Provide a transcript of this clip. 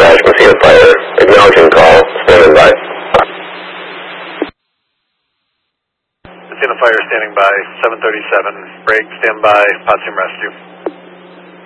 dispatch, Messina Fire. Acknowledging call. Standing by. Messina Fire standing by. 737. Break. Stand by. Potassium rescue.